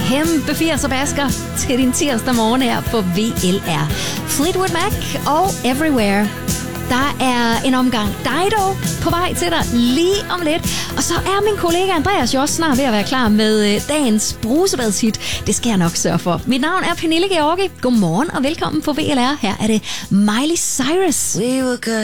kæmpe 80'er basker til din tirsdag morgen her på VLR. Fleetwood Mac og Everywhere. Der er en omgang Dido på vej til dig lige om lidt. Og så er min kollega Andreas jo også snart ved at være klar med dagens brusebadshit. Det skal jeg nok sørge for. Mit navn er Pernille Georgi. Godmorgen og velkommen på VLR. Her er det Miley Cyrus.